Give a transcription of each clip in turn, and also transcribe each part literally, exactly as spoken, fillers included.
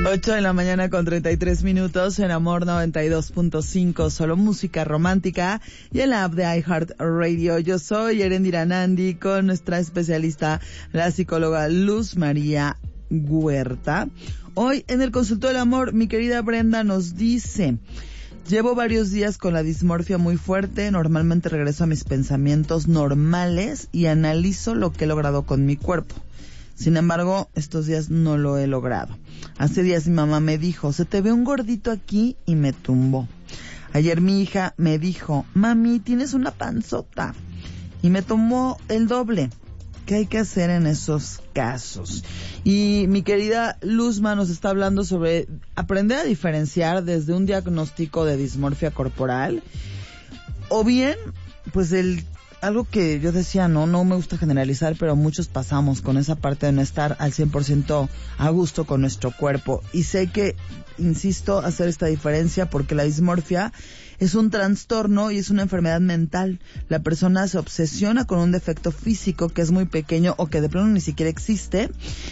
ocho de la mañana con treinta y tres minutos en Amor noventa y dos punto cinco, solo música romántica, y en la app de iHeartRadio. Yo soy Erendira Nandi con nuestra especialista, la psicóloga Luz María Huerta. Hoy en el Consultorio del Amor, mi querida Brenda nos dice: llevo varios días con la dismorfia muy fuerte, normalmente regreso a mis pensamientos normales y analizo lo que he logrado con mi cuerpo. Sin embargo, estos días no lo he logrado. Hace días mi mamá me dijo, se te ve un gordito aquí, y me tumbó. Ayer mi hija me dijo, mami, tienes una panzota, y me tumbó el doble. ¿Qué hay que hacer en esos casos? Y mi querida Luzma nos está hablando sobre aprender a diferenciar desde un diagnóstico de dismorfia corporal, o bien, pues el algo que yo decía, no, no me gusta generalizar, pero muchos pasamos con esa parte de no estar al cien por ciento a gusto con nuestro cuerpo. Y sé que, insisto, hacer esta diferencia porque la dismorfia es un trastorno y es una enfermedad mental. La persona se obsesiona con un defecto físico que es muy pequeño o que de plano ni siquiera existe,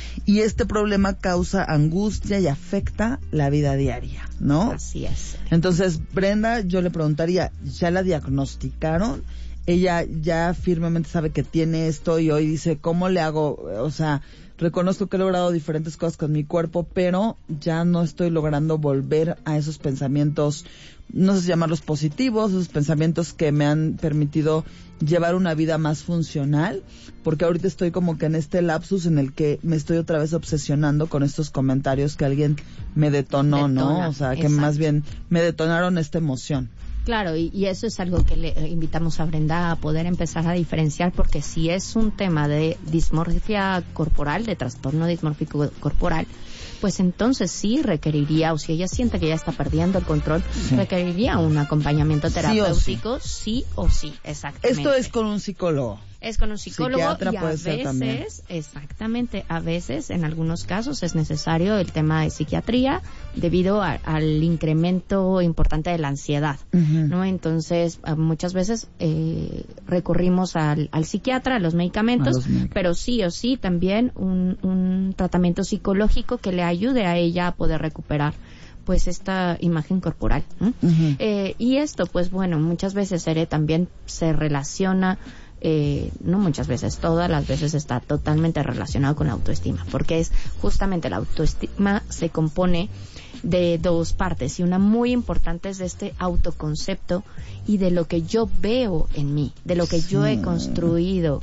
y este problema causa angustia y afecta la vida diaria, ¿no? Así es. Entonces, Brenda, yo le preguntaría, ¿ya la diagnosticaron? Ella ya firmemente sabe que tiene esto y hoy dice, ¿cómo le hago? O sea, reconozco que he logrado diferentes cosas con mi cuerpo, pero ya no estoy logrando volver a esos pensamientos, no sé si llamarlos positivos, esos pensamientos que me han permitido llevar una vida más funcional, porque ahorita estoy como que en este lapsus en el que me estoy otra vez obsesionando con estos comentarios que alguien me detonó, Detona, ¿no? O sea, que exacto. Más bien me detonaron esta emoción. Claro, y, y eso es algo que le invitamos a Brenda a poder empezar a diferenciar, porque si es un tema de dismorfia corporal, de trastorno dismórfico corporal, pues entonces sí requeriría, o si ella siente que ya está perdiendo el control, sí. requeriría un acompañamiento terapéutico, sí o sí, sí, exactamente. Esto es con un psicólogo. Es con un psicólogo Psiquiatra y a puede veces, ser también. exactamente, a veces, en algunos casos, es necesario el tema de psiquiatría debido a, al incremento importante de la ansiedad, uh-huh. ¿no? Entonces, muchas veces eh, recurrimos al, al psiquiatra, a los medicamentos, a los medicamentos, pero sí o sí también un, un tratamiento psicológico que le ayude a ella a poder recuperar pues esta imagen corporal, ¿no? Uh-huh. eh, y esto, pues bueno, muchas veces Ere, también se relaciona, Eh, no muchas veces, todas las veces está totalmente relacionado con la autoestima, porque es justamente la autoestima se compone de dos partes, y una muy importante es de este autoconcepto y de lo que yo veo en mí, de lo que sí. yo he construido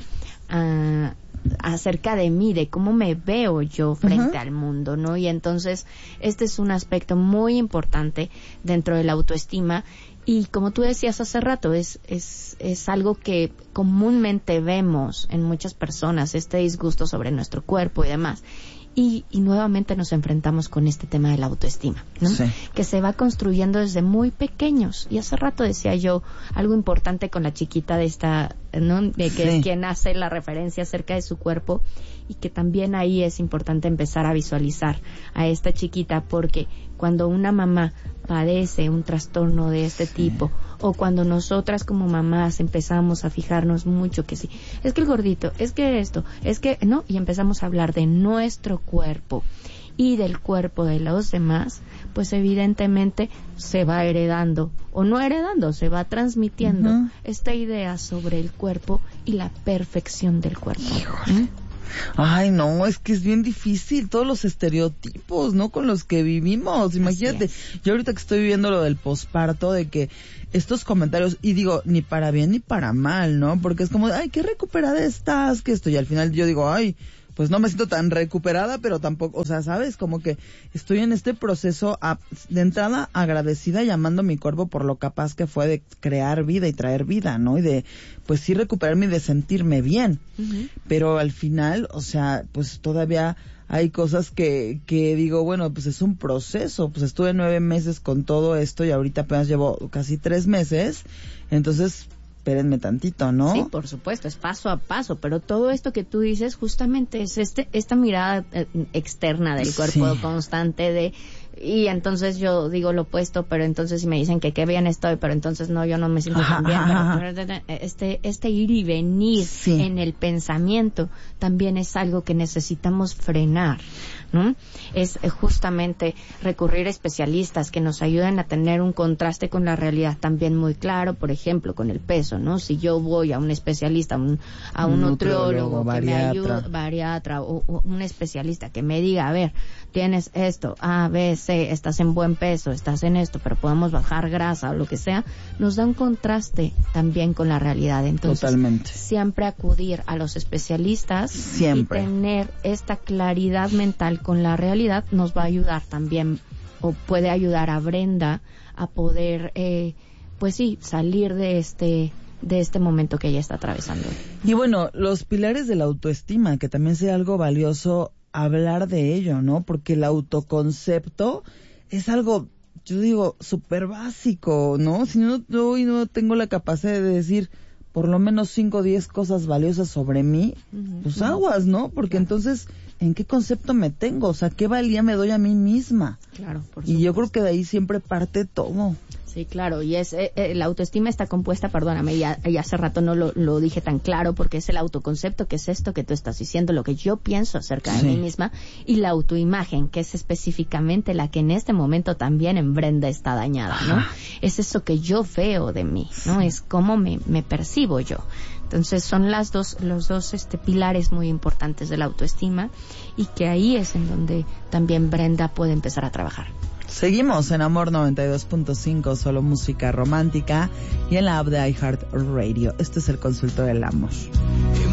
uh, acerca de mí, de cómo me veo yo frente uh-huh. al mundo, ¿no? Y entonces este es un aspecto muy importante dentro de la autoestima. Y como tú decías hace rato, es, es, es algo que comúnmente vemos en muchas personas, este disgusto sobre nuestro cuerpo y demás. Y, y nuevamente nos enfrentamos con este tema de la autoestima, ¿no? Sí. Que se va construyendo desde muy pequeños. Y hace rato decía yo algo importante con la chiquita de esta, ¿no? De que sí. es quien hace la referencia acerca de su cuerpo, y que también ahí es importante empezar a visualizar a esta chiquita, porque cuando una mamá padece un trastorno de este sí. tipo, o cuando nosotras como mamás empezamos a fijarnos mucho que sí, es que el gordito, es que esto, es que no, y empezamos a hablar de nuestro cuerpo y del cuerpo de los demás, pues evidentemente se va heredando, o no heredando, se va transmitiendo uh-huh. esta idea sobre el cuerpo y la perfección del cuerpo. ¿Mm? Ay, no, es que es bien difícil, todos los estereotipos, ¿no? Con los que vivimos, imagínate. Yo ahorita que estoy viviendo lo del posparto, de que estos comentarios, y digo, ni para bien ni para mal, ¿no? Porque es como, ay, qué recuperada estás, que esto, y al final yo digo, ay, pues no me siento tan recuperada, pero tampoco, o sea, ¿sabes? Como que estoy en este proceso a, de entrada agradecida, llamando a mi cuerpo por lo capaz que fue de crear vida y traer vida, ¿no? Y de, pues sí, recuperarme y de sentirme bien. Uh-huh. Pero al final, o sea, pues todavía hay cosas que, que digo, bueno, pues es un proceso. Pues estuve nueve meses con todo esto y ahorita apenas llevo casi tres meses. Entonces, espérenme tantito, ¿no? Sí, por supuesto, es paso a paso, pero todo esto que tú dices justamente es este esta mirada eh, externa del cuerpo sí. constante de, y entonces yo digo lo opuesto, pero entonces si me dicen que qué bien estoy, pero entonces no, yo no me siento tan bien, pero este este ir y venir sí. en el pensamiento también es algo que necesitamos frenar, ¿no? Es eh, justamente recurrir a especialistas que nos ayuden a tener un contraste con la realidad también muy claro, por ejemplo, con el peso, ¿no? Si yo voy a un especialista, a un, a un, un nutriólogo, que me ayude, bariatra, o, o un especialista que me diga, a ver, tienes esto, A, B, C, estás en buen peso, estás en esto, pero podemos bajar grasa o lo que sea, nos da un contraste también con la realidad. Entonces, totalmente. Siempre acudir a los especialistas siempre. Y tener esta claridad mental con la realidad nos va a ayudar también, o puede ayudar a Brenda a poder, eh, pues sí, salir de este de este momento que ella está atravesando. Y bueno, los pilares de la autoestima, que también sea algo valioso hablar de ello, ¿no? Porque el autoconcepto es algo, yo digo, súper básico, ¿no? Si no, hoy no tengo la capacidad de decir por lo menos cinco o diez cosas valiosas sobre mí, uh-huh. pues aguas, ¿no? Porque claro. Entonces, ¿en qué concepto me tengo? O sea, ¿qué valía me doy a mí misma? Claro, por supuesto. Y yo creo que de ahí siempre parte todo. Sí, claro, y es eh, eh, la autoestima está compuesta, perdóname, ya, ya hace rato no lo, lo dije tan claro, porque es el autoconcepto, que es esto que tú estás diciendo, lo que yo pienso acerca de sí. mí misma, y la autoimagen, que es específicamente la que en este momento también en Brenda está dañada, ¿no? Ajá. Es eso que yo veo de mí, ¿no? Es cómo me, me percibo yo. Entonces son las dos, los dos este, pilares muy importantes de la autoestima, y que ahí es en donde también Brenda puede empezar a trabajar. Seguimos en Amor noventa y dos punto cinco, solo música romántica, y en la app de iHeart Radio. Este es el Consultorio del Amor.